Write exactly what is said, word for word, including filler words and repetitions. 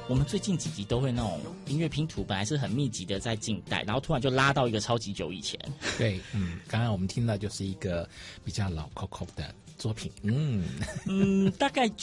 我们最近几集都会那种音乐拼图，本来是很密集的在近代，然后突然就拉到一个超级久以前。 对，嗯，刚刚我们听到就是一个比较老 Coco 的作品，嗯嗯，大概